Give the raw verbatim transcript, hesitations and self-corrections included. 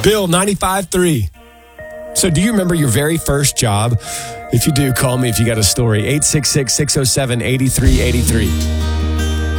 Bill, ninety-five three. So do you remember your very first job? If you do, call me if you got a story. eight six six, six oh seven, eight three eight three.